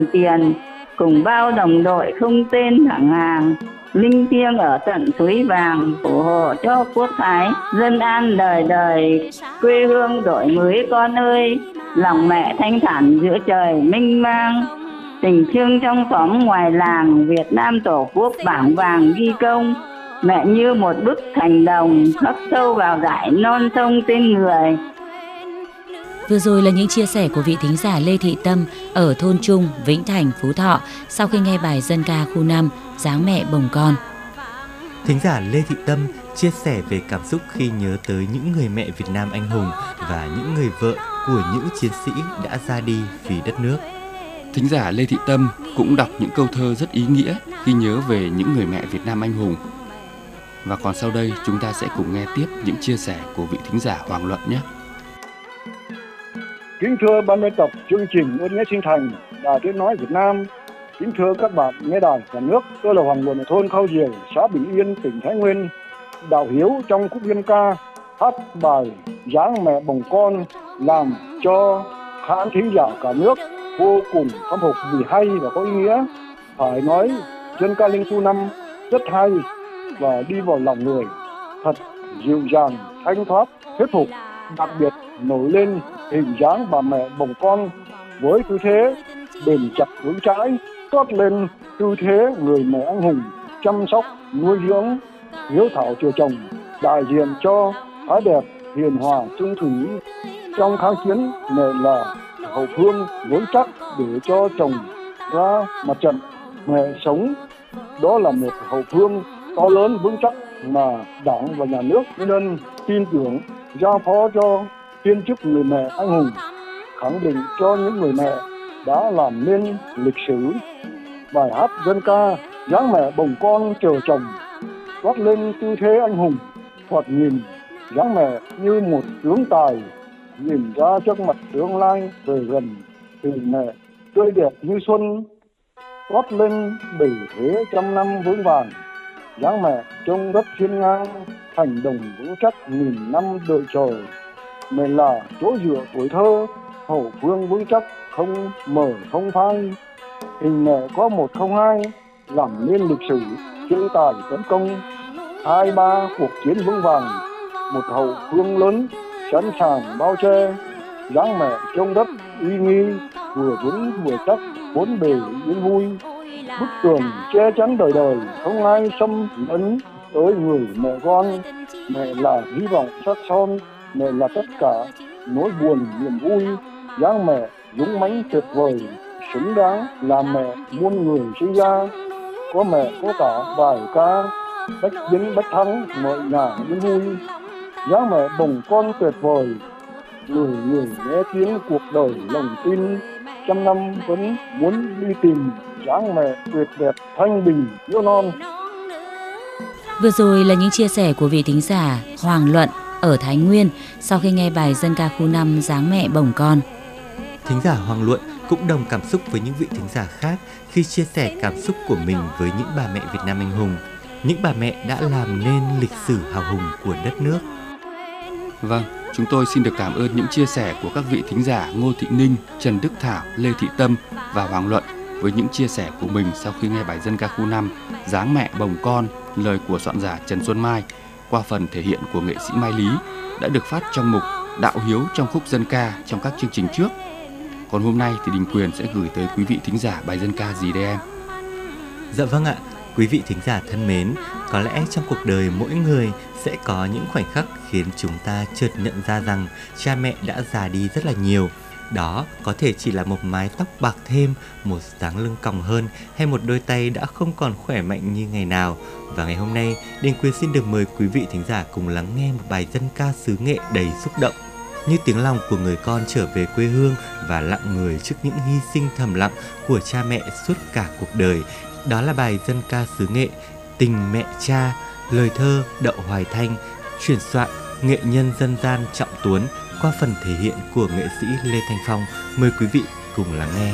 tiền, cùng bao đồng đội không tên thẳng hàng, linh thiêng ở tận suối vàng, phù hộ cho quốc thái, dân an đời đời, quê hương đổi mới con ơi, lòng mẹ thanh thản giữa trời mênh mang, tình thương trong xóm ngoài làng, Việt Nam tổ quốc bảng vàng ghi công, mẹ như một bức thành đồng khắc sâu vào dải non sông tên người. Vừa rồi là những chia sẻ của vị thính giả Lê Thị Tâm ở thôn Trung, Vĩnh Thành, Phú Thọ sau khi nghe bài dân ca khu 5 Dáng mẹ bồng con. Thính giả Lê Thị Tâm chia sẻ về cảm xúc khi nhớ tới những người mẹ Việt Nam anh hùng và những người vợ của những chiến sĩ đã ra đi vì đất nước. Thính giả Lê Thị Tâm cũng đọc những câu thơ rất ý nghĩa khi nhớ về những người mẹ Việt Nam anh hùng. Và còn sau đây chúng ta sẽ cùng nghe tiếp những chia sẻ của vị thính giả Hoàng Luận nhé. Kính thưa ban biên tập chương trình Ơn Nghĩa Sinh Thành, Đài Tiếng Nói Việt Nam. Kính thưa các bạn nghe đài cả nước, tôi là Hoàng Luận ở thôn Khâu Diều, xã Bình Yên, tỉnh Thái Nguyên. Đạo Hiếu trong khúc dân ca hát bài Dáng mẹ bồng con làm cho khán thính giả cả nước vô cùng khâm phục vì hay và có ý nghĩa. Phải nói dân ca Linh Khu 5 rất hay và đi vào lòng người, thật dịu dàng, thanh thoát, thuyết phục. Đặc biệt nổi lên hình dáng bà mẹ bồng con với tư thế bền chặt vững chãi, toát lên tư thế người mẹ anh hùng chăm sóc nuôi dưỡng hiếu thảo chiều chồng, đại diện cho thái đẹp hiền hòa trung thủy. Trong kháng chiến, mẹ là hậu phương vững chắc để cho chồng ra mặt trận. Mẹ sống đó là một hậu phương to lớn vững chắc mà Đảng và Nhà nước nhân dân tin tưởng giao phó cho viên chức người mẹ anh hùng, khẳng định cho những người mẹ đã làm nên lịch sử. Bài hát dân ca Dáng mẹ bồng con chờ chồng toát lên tư thế anh hùng, thoạt nhìn dáng mẹ như một tướng tài, nhìn ra trước mặt tương lai về gần, tình mẹ tươi đẹp như xuân, toát lên bể thế trăm năm vững vàng. Dáng mẹ trông rất hiên ngang, thành đồng vững chắc nghìn năm đợi chờ. Mẹ là chỗ dựa tuổi thơ, hậu phương vững chắc không mở không phai. Hình mẹ có 102 làm nên lịch sử, chữ tài tấn công 2-3 cuộc chiến vững vàng, một hậu phương lớn sẵn sàng bao che. Dáng mẹ trông rất uy nghi, vừa vững vừa chắc, bốn bề yên vui. Bức tường che chắn đời đời, không ai xâm lấn tới người mẹ con. Mẹ là hy vọng sắc son, mẹ là tất cả nỗi buồn niềm vui. Dáng mẹ dũng mãnh tuyệt vời, xứng đáng là mẹ muôn người sinh ra. Có mẹ có cả bài ca bách chiến bách thắng, mọi nhà yên vui. Dáng mẹ bồng con tuyệt vời, người người nghe tiếng cuộc đời lòng tin. Trăm năm vẫn muốn đi tìm dáng mẹ tuyệt đẹp thanh bình yêu non. Vừa rồi là những chia sẻ của vị thính giả Hoàng Luận ở Thái Nguyên sau khi nghe bài dân ca khu 5 Dáng mẹ bồng con. Thính giả Hoàng Luận cũng đồng cảm xúc với những vị thính giả khác khi chia sẻ cảm xúc của mình với những bà mẹ Việt Nam anh hùng, những bà mẹ đã làm nên lịch sử hào hùng của đất nước. Vâng, chúng tôi xin được cảm ơn những chia sẻ của các vị thính giả Ngô Thị Ninh, Trần Đức Thảo, Lê Thị Tâm và Hoàng Luận với những chia sẻ của mình sau khi nghe bài dân ca khu 5 Dáng mẹ bồng con, lời của soạn giả Trần Xuân Mai qua phần thể hiện của nghệ sĩ Mai Lý đã được phát trong mục Đạo Hiếu trong khúc dân ca trong các chương trình trước. Còn hôm nay thì Đình Quyền sẽ gửi tới quý vị thính giả bài dân ca gì đây em? Dạ vâng ạ, quý vị thính giả thân mến, có lẽ trong cuộc đời mỗi người sẽ có những khoảnh khắc khiến chúng ta chợt nhận ra rằng cha mẹ đã già đi rất là nhiều. Đó có thể chỉ là một mái tóc bạc thêm, một dáng lưng còng hơn hay một đôi tay đã không còn khỏe mạnh như ngày nào. Và ngày hôm nay, Đình Quyền xin được mời quý vị thính giả cùng lắng nghe một bài dân ca xứ Nghệ đầy xúc động, như tiếng lòng của người con trở về quê hương và lặng người trước những hy sinh thầm lặng của cha mẹ suốt cả cuộc đời. Đó là bài dân ca xứ Nghệ Tình Mẹ Cha, lời thơ Đậu Hoài Thanh, chuyển soạn nghệ nhân dân gian Trọng Tuấn qua phần thể hiện của nghệ sĩ Lê Thanh Phong. Mời quý vị cùng lắng nghe.